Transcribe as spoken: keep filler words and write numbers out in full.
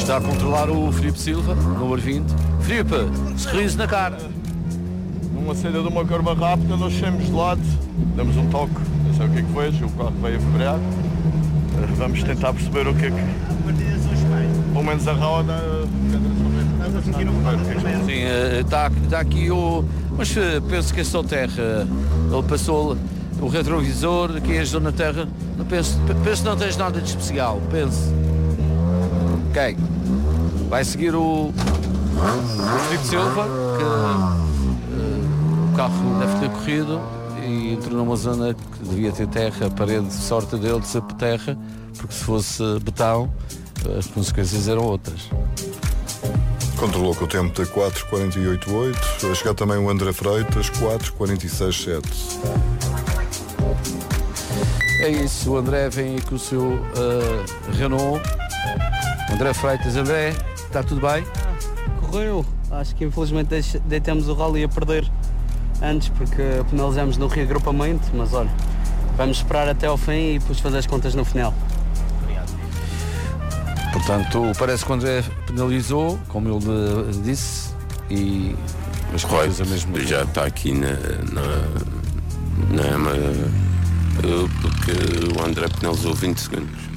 Está a controlar o Filipe Silva, número vinte. Filipe, sorriso na cara. Numa saída de uma curva rápida, nós saímos de lado, damos um toque, não sei o que é que foi, o carro veio a frear. Vamos tentar perceber o que é que... Pelo menos a roda... Sim, está, está aqui o... Mas penso que é só terra. Ele passou o retrovisor, aqui é a zona terra. Não penso, penso que não tens nada de especial, penso. Ok. Vai seguir o, o Filipe Silva, que uh, o carro deve ter corrido e entrou numa zona que devia ter terra, a parede, sorte dele de ser terra, porque se fosse betão, as consequências eram outras. Controlou com o tempo de quatro quarenta e oito oito. A chegar também o André Freitas, quatro quarenta e seis sete. É isso, o André vem aí com o seu uh, Renault. André Freitas, André, está tudo bem? Correu. Acho que infelizmente deitamos o rally a perder antes porque penalizamos no reagrupamento, mas olha, vamos esperar até ao fim e depois fazer as contas no final. Portanto, parece que o André penalizou, como ele disse, e as coisas a mesma já está aqui na, na, na, na porque o André penalizou vinte segundos.